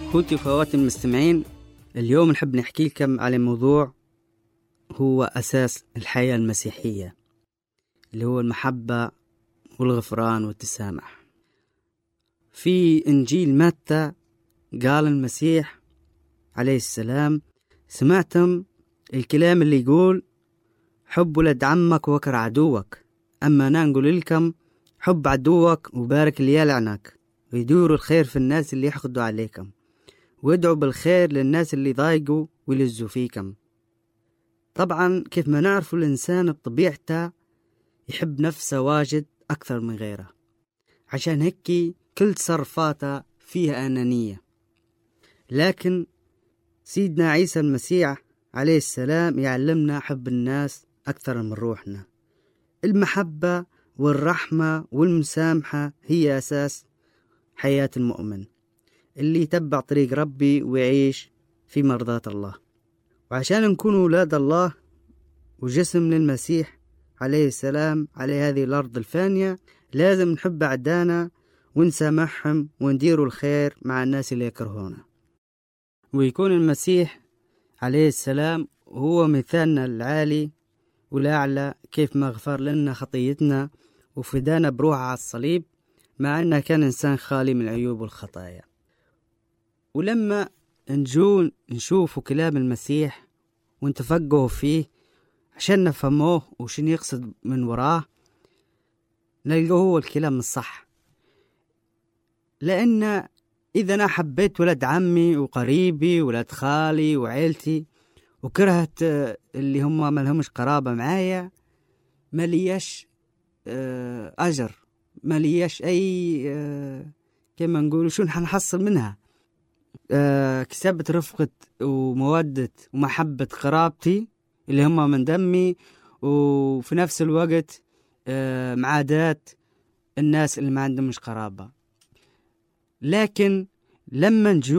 أخوتي وأخواتي المستمعين، اليوم نحب نحكي لكم على موضوع هو أساس الحياة المسيحية، اللي هو المحبة والغفران والتسامح. في إنجيل متى قال المسيح عليه السلام: سمعتم الكلام اللي يقول حب ولد عمك وكر عدوك، أما أنا نقول لكم حب عدوك وبارك اللي يلعنك، ويدوروا الخير في الناس اللي يحقدوا عليكم، وادعوا بالخير للناس اللي ضايقوا ويلزوا فيكم. طبعا كيف ما نعرف الإنسان بطبيعته يحب نفسه واجد أكثر من غيره، عشان هيك كل تصرفاته فيها أنانية. لكن سيدنا عيسى المسيح عليه السلام يعلمنا حب الناس أكثر من روحنا. المحبة والرحمة والمسامحة هي أساس حياة المؤمن اللي يتبع طريق ربي ويعيش في مرضاة الله. وعشان نكون أولاد الله وجسم للمسيح عليه السلام على هذه الأرض الفانية، لازم نحب أعدانا ونسامحهم ونديروا الخير مع الناس اللي يكرهونا. ويكون المسيح عليه السلام هو مثالنا العالي والأعلى، كيف ما غفر لنا خطيتنا وفدانا بروحه على الصليب، مع أنه كان إنسان خالي من العيوب والخطايا. ولما نشوف كلام المسيح ونتفقه فيه عشان نفهموه وشن يقصد من وراه، نلقاه هو الكلام الصح. لأن إذا أنا حبيت ولد عمي وقريبي ولد خالي وعيلتي وكرهت اللي هم ما لهمش قرابة معايا، ما ليش أجر، ما ليش أي كما نقول شو حنحصل منها. كسبت رفقة ومودة ومحبة قرابتي اللي هم من دمي، وفي نفس الوقت معاداة الناس اللي ما عندهمش قرابة. لكن لما